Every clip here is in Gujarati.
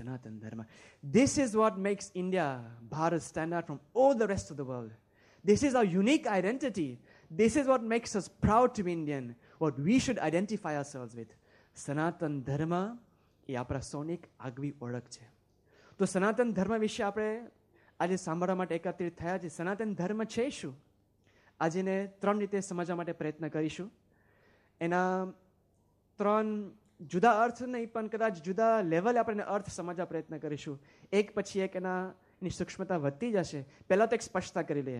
સનાતન ધર્મ. This is what makes India, Bharat, stand out from all the rest of the world. This is our unique identity. This is what makes us proud to be Indian. What we should identify ourselves with. સનાતન ધર્મ એ આપણા સૌની આગવી ઓળખ છે. તો સનાતન ધર્મ વિશે આપણે આજે સાંભળવા માટે એકત્રિત થયા છે. સનાતન ધર્મ છે શું? આજે એને 3 રીતે સમજવા માટે પ્રયત્ન કરીશું. એના 3 જુદા અર્થ નહીં, પણ કદાચ જુદા લેવલે આપણે અર્થ સમજવા પ્રયત્ન કરીશું. એક પછી એક એની સૂક્ષ્મતા વધતી જશે. પહેલા તો એક સ્પષ્ટતા કરી લઈએ.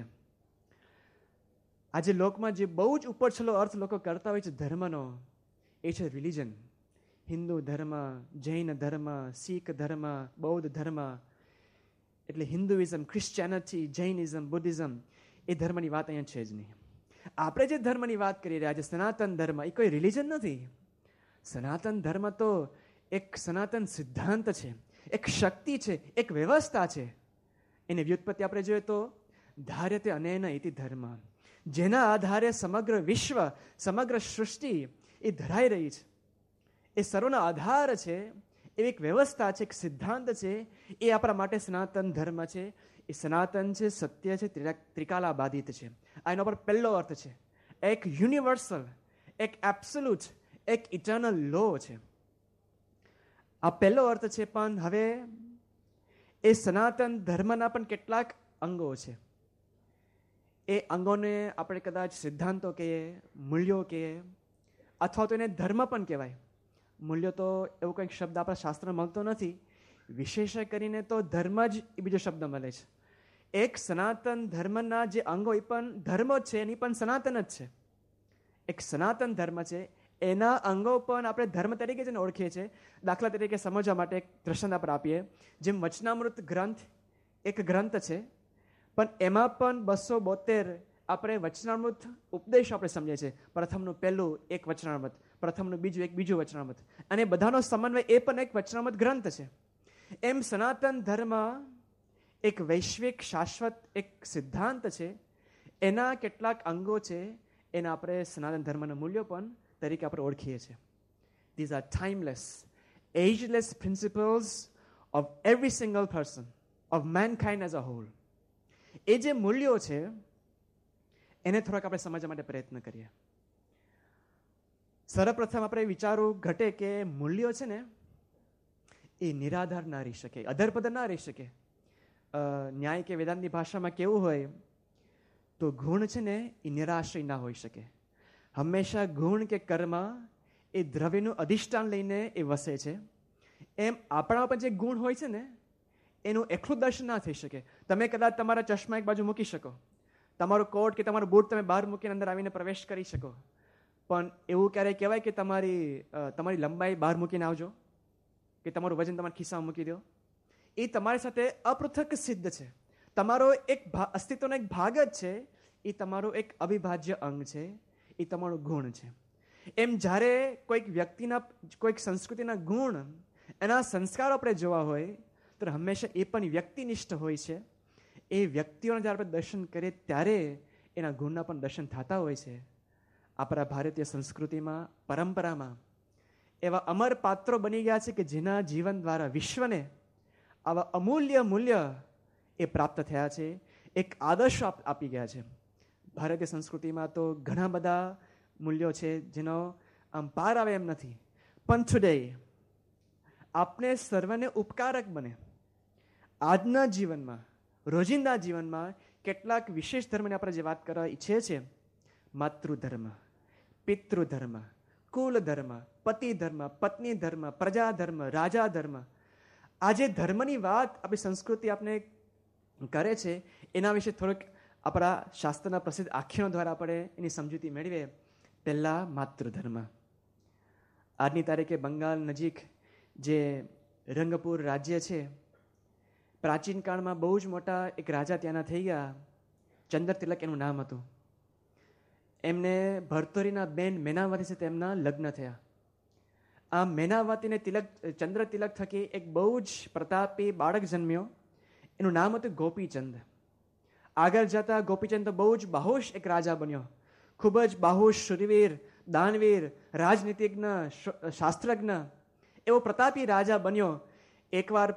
આજે લોકમાં જે બહુ જ ઉપરછલ્લો અર્થ લોકો કરતા હોય છે ધર્મનો, એ છે રિલિજન. હિન્દુ ધર્મ, જૈન ધર્મ, શીખ ધર્મ, બૌદ્ધ ધર્મ, એટલે હિન્દુઇઝમ, ક્રિશ્ચિયાનિટી, જૈનિઝમ, બુદ્ધિઝમ, એ ધર્મની વાત અહીંયા છે જ નહીં. આપણે જે ધર્મની વાત કરી રહ્યા છે સનાતન ધર્મ, એ કોઈ રિલિજન નથી. સનાતન ધર્મ તો એક સનાતન સિદ્ધાંત છે, એક શક્તિ છે, એક વ્યવસ્થા છે. એની વ્યુત્પત્તિ આપણે જોઈએ તો ધાર્યતે અનેન ઇતિ ધર્મ, જેના આધારે સમગ્ર વિશ્વ, સમગ્ર સૃષ્ટિ એ ધરાઈ રહી છે. એ સર્વનો આધાર છે, એવી એક વ્યવસ્થા છે, એક સિદ્ધાંત છે. એ આપણા માટે સનાતન ધર્મ છે. એ સનાતન છે, સત્ય છે, ત્રિકાલા બાધિત છે. આ એનો પર પહેલો અર્થ છે. એક યુનિવર્સલ, એક એબ્સોલ્યુટ, એક ઇટર્નલ લો છે. આ પહેલો અર્થ છે. પણ હવે એ સનાતન ધર્મના પણ કેટલાક અંગો છે. એ અંગોને આપણે કદાચ સિદ્ધાંતો કહીએ, મૂલ્યો કહીએ, અથવા તો એને ધર્મ પણ કહેવાય. મૂલ્યો તો એવો કંઈક શબ્દ આપણા શાસ્ત્રમાં મળતો નથી. વિશેષ કરીને તો ધર્મ જ એ બીજો શબ્દ મળે છે. એક સનાતન ધર્મના જે અંગો એ પણ ધર્મ જ છે, એની પણ સનાતન જ છે. એક સનાતન ધર્મ છે, એના અંગો પણ આપણે ધર્મ તરીકે જ ઓળખીએ છીએ. દાખલા તરીકે સમજવા માટે એક દ્રષ્ટાંત આપણે આપીએ. જેમ વચનામૃત ગ્રંથ એક ગ્રંથ છે, પણ એમાં પણ 272 આપણે વચનામૃત ઉપદેશ આપણે સમજીએ છીએ. પ્રથમનું પહેલું એક વચનામૃત, પ્રથમનું બીજું એક બીજું વચનામૃત, અને બધાનો સમન્વય એ પણ એક વચનામૃત ગ્રંથ છે. એમ સનાતન ધર્મ એક વૈશ્વિક શાશ્વત એક સિદ્ધાંત છે. એના કેટલાક અંગો છે, એના આપણે સનાતન ધર્મના મૂલ્યો પણ તરીકે આપણે ઓળખીએ છીએ. These are timeless, ageless principles of every single person, of mankind as a whole. એ જે મૂલ્યો છે એને થોડાક આપણે સમજવા માટે પ્રયત્ન કરીએ. સર્વપ્રથમ આપણે વિચારવું ઘટે કે મૂલ્યો છે ને એ નિરાધાર ના રહી શકે, અધરપધર ના રહી શકે. ન્યાય કે વેદાંતની ભાષામાં કેવું હોય તો ગુણ છે ને એ નિરાશ્રય ના હોઈ શકે. હંમેશા ગુણ કે કર્મ એ દ્રવ્યનું અધિષ્ઠાન લઈને એ વસે છે. એમ આપણામાં પણ જે ગુણ હોય છે ને એનું એકલું દર્શન ના થઈ શકે. તમે કદાચ તમારા ચશ્મા એક બાજુ મૂકી શકો, તમારો કોટ કે તમારો બૂટ તમે બહાર મૂકીને અંદર આવીને પ્રવેશ કરી શકો, પણ એવું ક્યારેય કહેવાય કે તમારી લંબાઈ બહાર મૂકીને આવજો, કે તમારું વજન તમારા ખિસ્સામાં મૂકી દો. એ તમારી સાથે અપૃથક સિદ્ધ છે. તમારો એક અસ્તિત્વનો એક ભાગ જ છે. એ તમારો એક અવિભાજ્ય અંગ છે. એ તમારો ગુણ છે. એમ જ્યારે કોઈક વ્યક્તિના, કોઈક સંસ્કૃતિના ગુણ, એના સંસ્કારો આપણે જોવા હોય તો હંમેશા એ પણ વ્યક્તિનિષ્ઠ હોય છે. એ વ્યક્તિઓને જ્યારે આપણે દર્શન કરીએ ત્યારે એના ગુણના પણ દર્શન થતા હોય છે. આપણા ભારતીય સંસ્કૃતિમાં, પરંપરામાં એવા અમર પાત્રો બની ગયા છે કે જેના જીવન દ્વારા વિશ્વને આવા અમૂલ્ય મૂલ્ય એ પ્રાપ્ત થયા છે, એક આદર્શ આપી ગયા છે. ભારતીય સંસ્કૃતિમાં તો ઘણા બધા મૂલ્યો છે જેનો આમ પાર આવે એમ નથી. પણ ટુડે આપણે સર્વને ઉપકારક બને આજના જીવનમાં, રોજિંદા જીવનમાં કેટલાક વિશેષ ધર્મની આપણે જે વાત કરવા ઈચ્છીએ છીએ, માતૃધર્મ, પિતૃધર્મ, કુલ ધર્મ, પતિ ધર્મ, પત્ની ધર્મ, પ્રજા ધર્મ, રાજા ધર્મ. આ જે ધર્મની વાત આપણી સંસ્કૃતિ આપણે કરે છે એના વિશે થોડુંક આપણા શાસ્ત્રના પ્રસિદ્ધ આખ્યાનો દ્વારા આપણે એની સમજૂતી મેળવીએ. પહેલા માતૃધર્મ. આજની તારીખે બંગાળ નજીક જે રંગપુર રાજ્ય છે, પ્રાચીન કાળમાં બહુ જ મોટા એક રાજા ત્યાંના થઈ ગયા. ચંદ્ર તિલક એનું નામ હતું. એમને ભરતોરીના બેન મેનાવતી છે તેમના લગ્ન થયા. આ મેનાવતીને ચંદ્ર તિલક થકી એક બહુ જ પ્રતાપી બાળક જન્મ્યો. એનું નામ હતું ગોપીચંદ. આગળ જતા ગોપીચંદ તો બહુ જ બાહોશ એક રાજા બન્યો. ખૂબ જ બાહોશ, શૂરવીર, દાનવીર, રાજનીતિજ્ઞ, શાસ્ત્રજ્ઞ એવો પ્રતાપી રાજા બન્યો. એકવાર